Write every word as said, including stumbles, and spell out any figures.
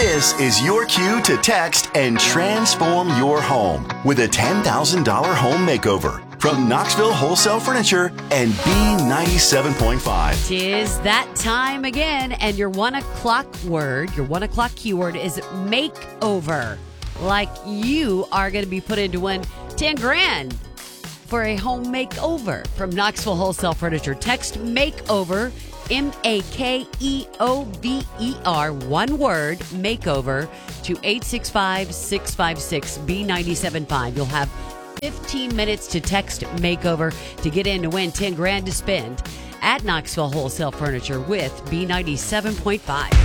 This is your cue to text and transform your home with a ten thousand dollars home makeover from Knoxville Wholesale Furniture and B ninety-seven point five. Tis that time again, and your one o'clock word, your one o'clock keyword is makeover. Like you are going to be put into one ten grand for a home makeover from Knoxville Wholesale Furniture. Text makeover, M A K E O V E R, one word, makeover, to eight six five, six five six, B nine seven five. You'll have fifteen minutes to text makeover to get in to win ten grand to spend at Knoxville Wholesale Furniture with B ninety-seven point five.